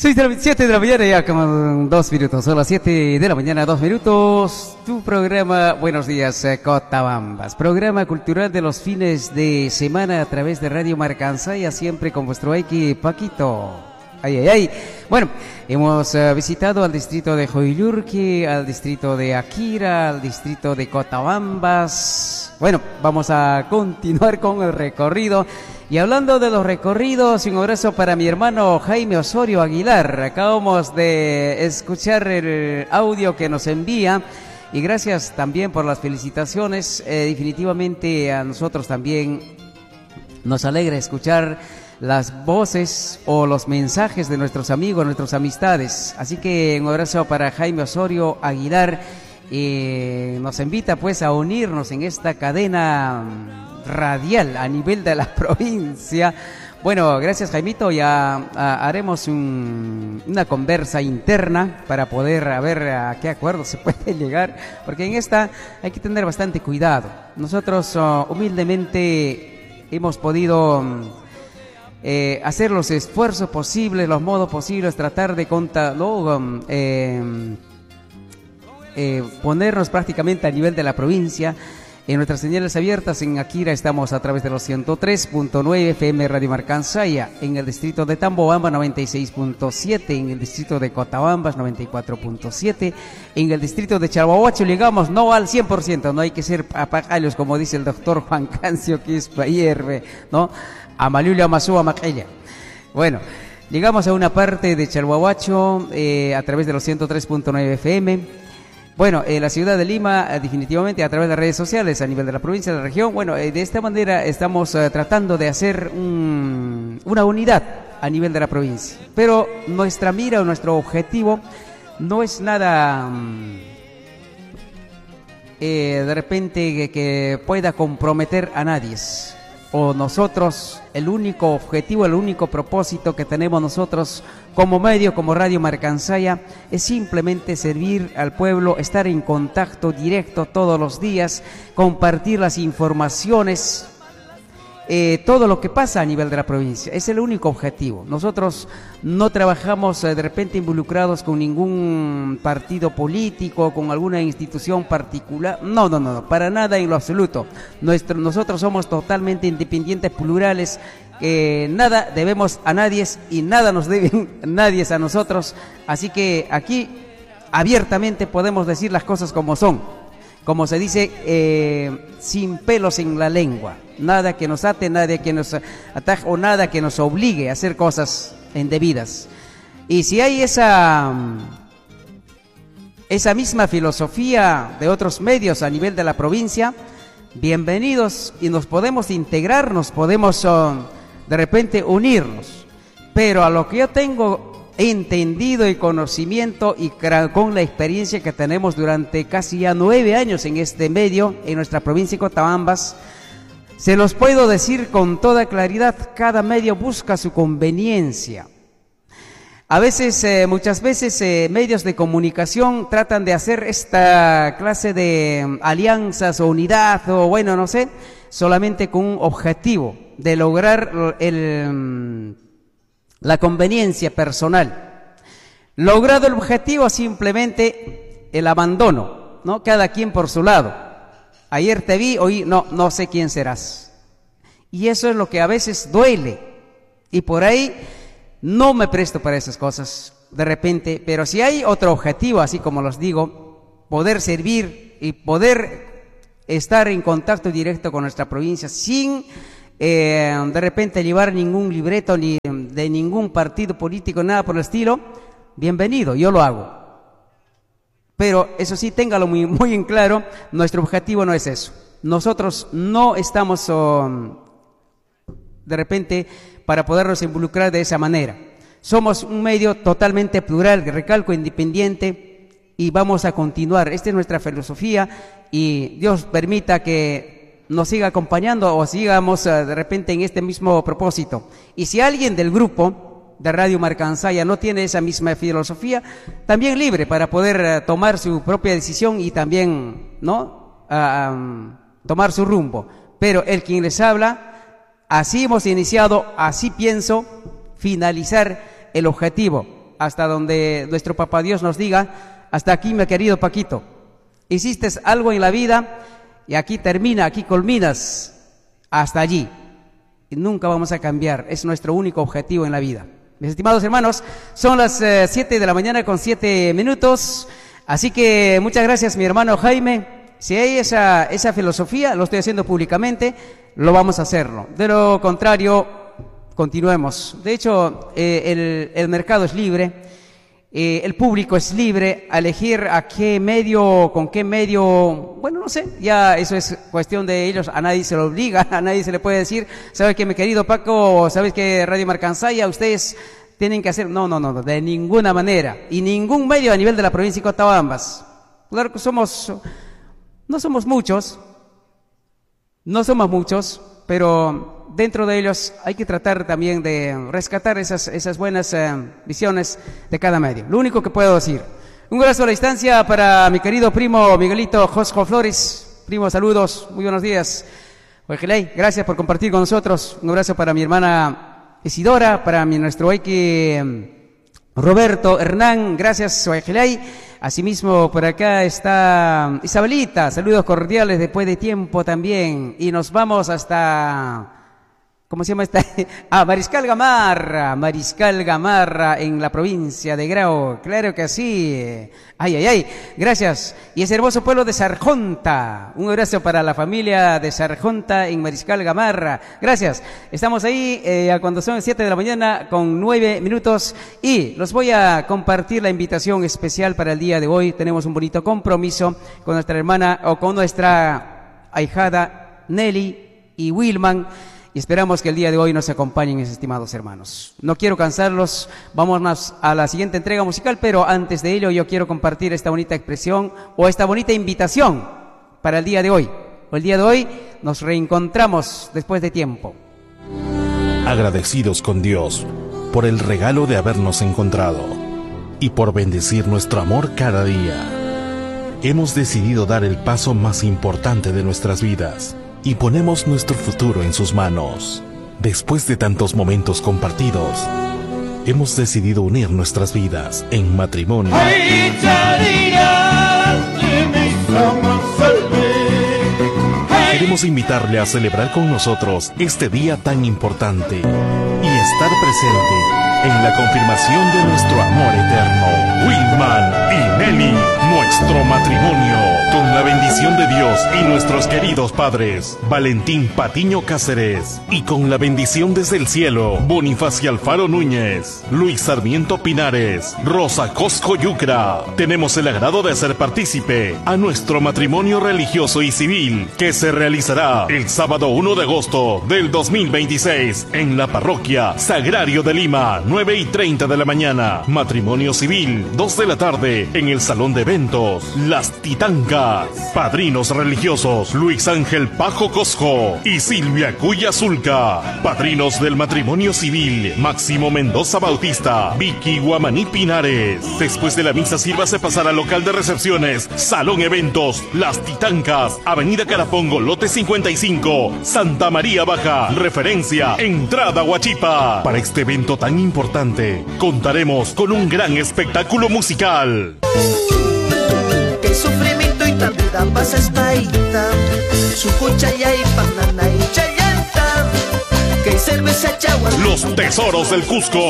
7 de la mañana, ya como 2 minutos, son las 7 de la mañana, 2 minutos. Tu programa, buenos días, Cotabambas, programa cultural de los fines de semana a través de Radio Marcansaya, siempre con vuestro Aiki Paquito. Ay, ay, ay. Bueno, hemos visitado al distrito de Joyurque, al distrito de Akira, al distrito de Cotabambas. Bueno, vamos a continuar con el recorrido. Y hablando de los recorridos, un abrazo para mi hermano Jaime Osorio Aguilar. Acabamos de escuchar el audio que nos envía y gracias también por las felicitaciones. Definitivamente a nosotros también nos alegra escuchar las voces o los mensajes de nuestros amigos, nuestras amistades. Así que un abrazo para Jaime Osorio Aguilar. Nos invita pues a unirnos en esta cadena radial a nivel de la provincia. Bueno, gracias Jaimito, ya haremos una conversa interna para poder ver a qué acuerdo se puede llegar, porque en esta hay que tener bastante cuidado. Nosotros humildemente hemos podido hacer los esfuerzos posibles, los modos posibles, tratar de ponernos prácticamente a nivel de la provincia. En nuestras señales abiertas en Akira estamos a través de los 103.9 FM Radio Marcansaya, en el distrito de Tambobamba 96.7, en el distrito de Cotabambas 94.7, en el distrito de Chalhuahuacho llegamos no al 100%, no hay que ser apagalos como dice el doctor Juan Cancio Quispa Hierve, ¿no? Amalulio Amasúa Maquella. Bueno, llegamos a una parte de Chalhuahuacho a través de los 103.9 FM. Bueno, la ciudad de Lima, definitivamente a través de las redes sociales, a nivel de la provincia, de la región. Bueno, de esta manera estamos tratando de hacer una unidad a nivel de la provincia. Pero nuestra mira o nuestro objetivo no es nada de repente que pueda comprometer a nadie. O nosotros, el único objetivo, el único propósito que tenemos nosotros como medio, como Radio Marcansaya, es simplemente servir al pueblo, estar en contacto directo todos los días, compartir las informaciones, todo lo que pasa a nivel de la provincia. Es el único objetivo. Nosotros no trabajamos de repente involucrados con ningún partido político, con alguna institución particular. No, para nada en lo absoluto. Nosotros somos totalmente independientes, plurales, nada debemos a nadie y nada nos deben nadie a nosotros. Así que aquí abiertamente podemos decir las cosas como son. Como se dice, sin pelos en la lengua. Nada que nos ate, nada que nos ataje o nada que nos obligue a hacer cosas indebidas. Y si hay esa misma filosofía de otros medios a nivel de la provincia, bienvenidos y nos podemos integrar, nos podemos de repente unirnos. Pero a lo que yo tengo entendido y conocimiento y con la experiencia que tenemos durante casi ya 9 años en este medio, en nuestra provincia de Cotabambas, se los puedo decir con toda claridad, cada medio busca su conveniencia. A veces, muchas veces, medios de comunicación tratan de hacer esta clase de alianzas o unidad o bueno, no sé, solamente con un objetivo de lograr la conveniencia personal. Logrado el objetivo, simplemente el abandono, ¿no? Cada quien por su lado. Ayer te vi, hoy no sé quién serás. Y eso es lo que a veces duele. Y por ahí no me presto para esas cosas de repente. Pero si hay otro objetivo, así como los digo, poder servir y poder estar en contacto directo con nuestra provincia sin de repente llevar ningún libreto ni de ningún partido político, nada por el estilo, bienvenido, yo lo hago. Pero eso sí, téngalo muy, muy en claro, nuestro objetivo no es eso. Nosotros no estamos de repente para podernos involucrar de esa manera. Somos un medio totalmente plural, recalco, independiente, y vamos a continuar. Esta es nuestra filosofía y Dios permita que nos siga acompañando o sigamos de repente en este mismo propósito. Y si alguien del grupo de Radio Marcansaya no tiene esa misma filosofía, también libre para poder tomar su propia decisión y también tomar su rumbo. Pero el quien les habla, así hemos iniciado, así pienso finalizar el objetivo hasta donde nuestro papá Dios nos diga, hasta aquí, mi querido Paquito. Hiciste algo en la vida y aquí termina, aquí culminas, hasta allí. Y nunca vamos a cambiar, es nuestro único objetivo en la vida. Mis estimados hermanos, son las 7 de la mañana con 7 minutos, así que muchas gracias, mi hermano Jaime. Si hay esa filosofía, lo estoy haciendo públicamente, lo vamos a hacerlo. De lo contrario, continuemos. De hecho, el mercado es libre, el público es libre a elegir a qué medio, con qué medio, bueno, no sé, ya eso es cuestión de ellos, a nadie se lo obliga, a nadie se le puede decir, ¿sabes qué, mi querido Paco? ¿Sabes qué, Radio Marcansaya? Ustedes tienen que hacer, no, de ninguna manera, y ningún medio a nivel de la provincia de Cotabambas. Claro que no somos muchos, pero dentro de ellos hay que tratar también de rescatar esas buenas visiones de cada medio. Lo único que puedo decir. Un abrazo a la distancia para mi querido primo Miguelito Josco Flores. Primo, saludos, muy buenos días. Oegelay, gracias por compartir con nosotros. Un abrazo para mi hermana Isidora, para nuestro Roberto Hernán, gracias Oegelay. Asimismo, por acá está Isabelita, saludos cordiales después de tiempo también. Y nos vamos hasta, ¿cómo se llama esta? Mariscal Gamarra en la provincia de Grau. Claro que sí. Ay, gracias. Y ese hermoso pueblo de Sarjonta. Un abrazo para la familia de Sarjonta en Mariscal Gamarra. Gracias. Estamos ahí cuando son 7 de la mañana con 9 minutos y los voy a compartir la invitación especial para el día de hoy. Tenemos un bonito compromiso con nuestra hermana o con nuestra ahijada Nelly y Wilman. Y esperamos que el día de hoy nos acompañen, mis estimados hermanos. No quiero cansarlos, vamos a la siguiente entrega musical, pero antes de ello yo quiero compartir esta bonita expresión o esta bonita invitación para el día de hoy. El día de hoy nos reencontramos después de tiempo. Agradecidos con Dios por el regalo de habernos encontrado y por bendecir nuestro amor cada día. Hemos decidido dar el paso más importante de nuestras vidas y ponemos nuestro futuro en sus manos. Después de tantos momentos compartidos, hemos decidido unir nuestras vidas en matrimonio. Queremos invitarle a celebrar con nosotros este día tan importante y estar presente en la confirmación de nuestro amor eterno. Wilman y Nelly, nuestro matrimonio, con la bendición de Dios y nuestros queridos padres, Valentín Patiño Cáceres, y con la bendición desde el cielo, Bonifacio Alfaro Núñez, Luis Sarmiento Pinares, Rosa Cosco Yucra. Tenemos el agrado de hacer partícipe a nuestro matrimonio religioso y civil, que se realizará el sábado 1 de agosto del 2026 en la parroquia Sagrario de Lima, 9:30 de la mañana. Matrimonio civil, 2 de la tarde, en el salón de eventos Las Titancas. Padrinos religiosos, Luis Ángel Pajo Cosco y Silvia Cuya Zulca. Padrinos del matrimonio civil, Máximo Mendoza Bautista, Vicky Guamaní Pinares. Después de la misa, sírvase pasar al local de recepciones, Salón Eventos Las Titancas, Avenida Carapongo, lote 55, Santa María Baja. Referencia, entrada Huachipa. Para este evento tan importante, contaremos con un gran espectáculo musical. Que sufrimiento y tan vida pasa espaita, su cuchaya y panana y chayanta, que cerveza chagua. Los tesoros del Cusco,